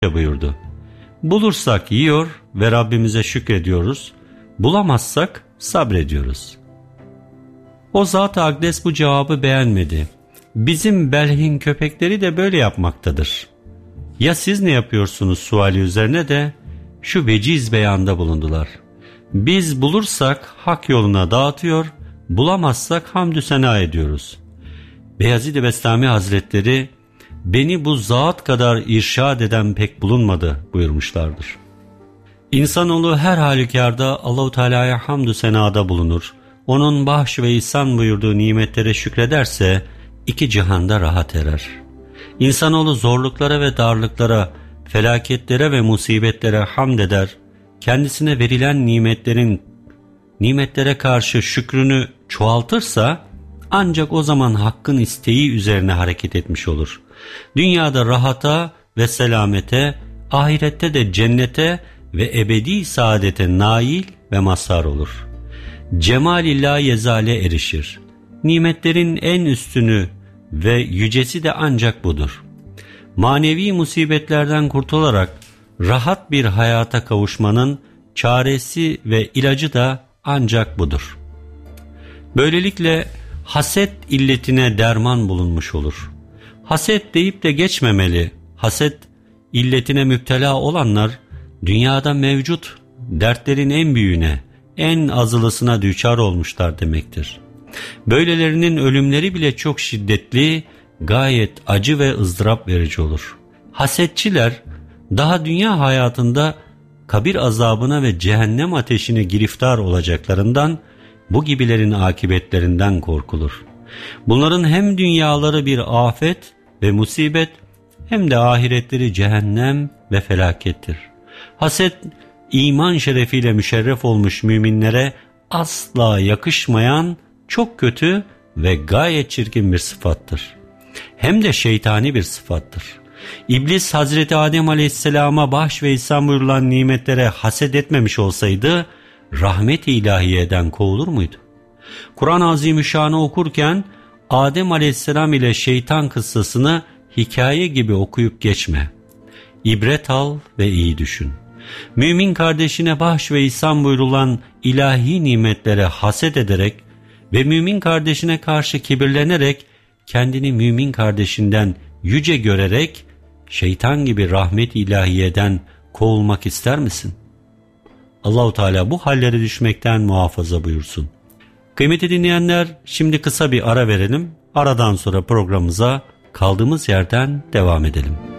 buyurdu. Bulursak yiyor ve Rabbimize şükrediyoruz, bulamazsak sabrediyoruz. O Zat-ı Akdes bu cevabı beğenmedi. Bizim Belh'in köpekleri de böyle yapmaktadır. Ya siz ne yapıyorsunuz suali üzerine de şu veciz beyanda bulundular. Biz bulursak hak yoluna dağıtıyor, bulamazsak hamdü sena ediyoruz. Beyazid-i Bestami Hazretleri, beni bu zat kadar irşad eden pek bulunmadı buyurmuşlardır. İnsanoğlu her halükarda Allah-u Teala'ya hamdü senada bulunur. Onun bahş ve ihsan buyurduğu nimetlere şükrederse iki cihanda rahat erer. İnsanoğlu zorluklara ve darlıklara, felaketlere ve musibetlere hamd eder. Kendisine verilen nimetlere karşı şükrünü çoğaltırsa ancak o zaman hakkın isteği üzerine hareket etmiş olur. Dünyada rahata ve selamete, ahirette de cennete ve ebedi saadete nail ve mazhar olur. Cemal-i la yezale erişir. Nimetlerin en üstünü ve yücesi de ancak budur. Manevi musibetlerden kurtularak rahat bir hayata kavuşmanın çaresi ve ilacı da ancak budur. Böylelikle haset illetine derman bulunmuş olur. Haset deyip de geçmemeli. Haset illetine müptela olanlar dünyada mevcut dertlerin en büyüğüne, en azılısına düçar olmuşlar demektir. Böylelerinin ölümleri bile çok şiddetli, gayet acı ve ızdırap verici olur. Hasetçiler daha dünya hayatında kabir azabına ve cehennem ateşine giriftar olacaklarından bu gibilerin akibetlerinden korkulur. Bunların hem dünyaları bir afet ve musibet hem de ahiretleri cehennem ve felakettir. Haset iman şerefiyle müşerref olmuş müminlere asla yakışmayan çok kötü ve gayet çirkin bir sıfattır. Hem de şeytani bir sıfattır. İblis Hazreti Adem Aleyhisselam'a bahş ve ihsan buyurulan nimetlere haset etmemiş olsaydı rahmet-i ilahiyeden kovulur muydu? Kur'an-ı Azimüşşan'ı okurken Adem Aleyhisselam ile şeytan kıssasını hikaye gibi okuyup geçme. İbret al ve iyi düşün. Mümin kardeşine bahş ve ihsan buyurulan ilahi nimetlere haset ederek ve mümin kardeşine karşı kibirlenerek kendini mümin kardeşinden yüce görerek şeytan gibi rahmet-i ilahiyeden kovulmak ister misin? Allah-u Teala bu hallere düşmekten muhafaza buyursun. Kıymetli dinleyenler, şimdi kısa bir ara verelim. Aradan sonra programımıza kaldığımız yerden devam edelim.